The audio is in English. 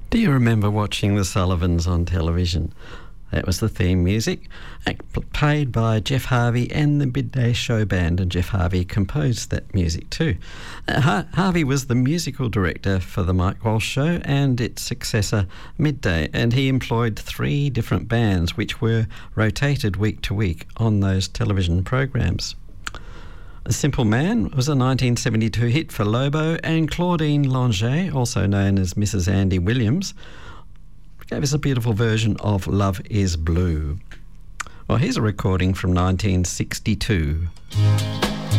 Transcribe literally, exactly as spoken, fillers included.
Do you remember watching The Sullivans on television? That was the theme music, played by Jeff Harvey and the Midday Show Band, and Jeff Harvey composed that music too. Uh, Har- Harvey was the musical director for The Mike Walsh Show and its successor, Midday, and he employed three different bands which were rotated week to week on those television programs. A Simple Man was a nineteen seventy-two hit for Lobo, and Claudine Longet, also known as Missus Andy Williams, gave us a beautiful version of Love is Blue. Well, here's a recording from nineteen sixty-two.